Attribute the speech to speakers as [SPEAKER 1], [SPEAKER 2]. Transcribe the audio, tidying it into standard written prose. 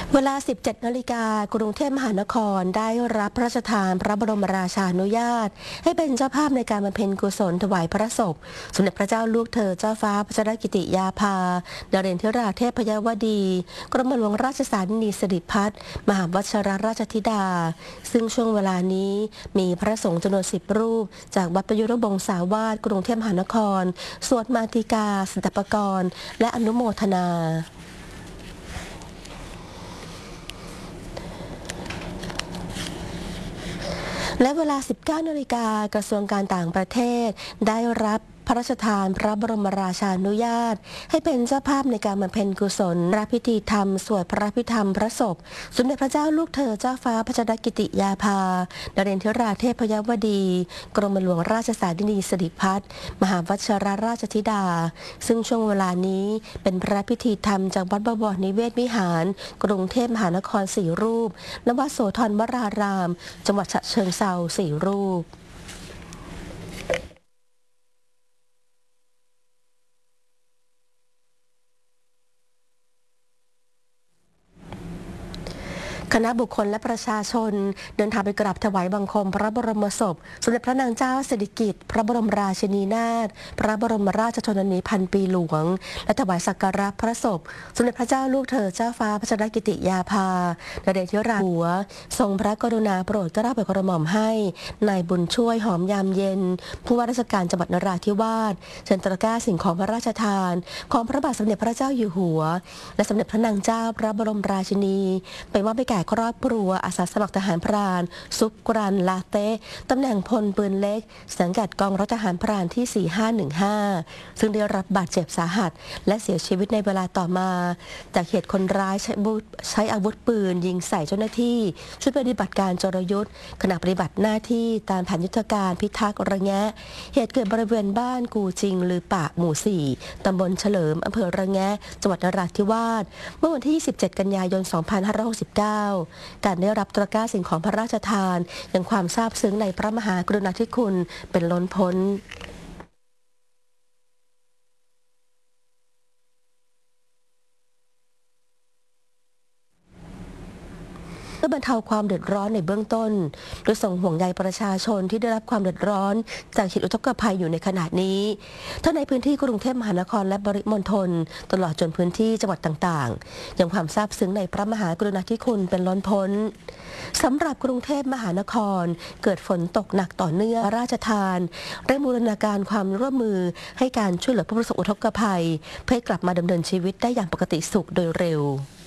[SPEAKER 1] เวลา 17 นาฬิกากรุงเทพมหานครได้รับพระราชทานพระบรมราชานุญาตให้เป็นเจ้าภาพในการบำเพ็ญกุศลถวายพระศพสมเด็จพระเจ้าลูกเธอเจ้าฟ้าพัชรกิติยาภานเรนทิราเทพยวดีกรมหลวงราชสานินีสิริพัฒน์มหาวชิรราชธิดาซึ่งช่วงเวลานี้มีพระสงฆ์จำนวน10 รูปจากวัดประยุรบงสาวาสกรุงเทพมหานครสวดมาติกาสันตปกรณ์และอนุโมทนาและเวลา 19 นาฬิกากระทรวงการต่างประเทศได้รับพระราชทานพระบรมราชานุญาตให้เป็นเจ้าภาพในการบำเพ็ญกุศลพระพิธีธรรมสวดพระพิธรรมพระศพสมเด็จพระเจ้าลูกเธอเจ้าฟ้าพัชรกิติยาภานเรนทิราเทพยวดีกรมหลวงราชสานินีสิริพัฒน์มหาวชิรราชธิดาซึ่งช่วงเวลานี้เป็นพระพิธีธรรมจากวัดบวรนิเวศวิหารกรุงเทพมหานคร4 รูปและวัดโสธรวรารามจังหวัดฉะเชิงเทรา4 รูปคณะบุคคลและประชาชนเดินทางไปกราบถวายบังคมพระบรมศพสมเด็จพระนางเจ้าสิริกิติ์พระบรมราชินีนาถพระบรมราชชนนีพันปีหลวงและถวายสักการะพระศพสมเด็จพระเจ้าลูกเธอเจ้าฟ้าพัชรกิติยาภานเรนทิราหัวทรงพระกรุณาโปรดเกล้าโปรดกระหม่อมให้นายบุญช่วยหอมยามเย็นผู้ว่าราชการจังหวัดนราธิวาสเชิญตะกร้าสิ่งของพระราชทานของพระบาทสมเด็จพระเจ้าอยู่หัวและสมเด็จพระนางเจ้าพระบรมราชินีไปมอบให้แก่ครอบครัวอาสาสมัครทหารพรานซุปกรันลาเต้ตำแหน่งพลปืนเล็กสังกัดกองรถทหารพรานที่ 4515ซึ่งได้รับบาดเจ็บสาหัสและเสียชีวิตในเวลาต่อมาจากเหตุคนร้ายใช้อาวุธปืนยิงใส่เจ้าหน้าที่ชุดปฏิบัติการจรยุทธ์ขณะปฏิบัติหน้าที่ตามแผนยุทธการพิทักษ์ระแงะเหตุเกิดบริเวณบ้านกูจิงลือปากหมู่ 4ตำบลเฉลิมอำเภอระแงะจังหวัดนราธิวาสเมื่อวันที่ 27 กันยายน 2569การได้รับตะกร้าสิ่งของพระราชทานยังความซาบซึ้งในพระมหากรุณาธิคุณเป็นล้นพ้นเพื่อบรรเทาความเดือดร้อนในเบื้องต้นโดยส่งห่วงใยประชาชนที่ได้รับความเดือดร้อนจากเหตุอุทกภัยอยู่ในขณะนี้ทั้งในพื้นที่กรุงเทพมหานครและปริมณฑลตลอดจนพื้นที่จังหวัดต่างๆยังความซาบซึ้งในพระมหากรุณาธิคุณเป็นล้นพ้นสำหรับกรุงเทพมหานครเกิดฝนตกหนักต่อเนื่องราชทานเร่งบูรณาการความร่วมมือให้การช่วยเหลือผู้ประสบอุทกภัยเพื่อให้กลับมาดำเนินชีวิตได้อย่างปกติสุขโดยเร็ว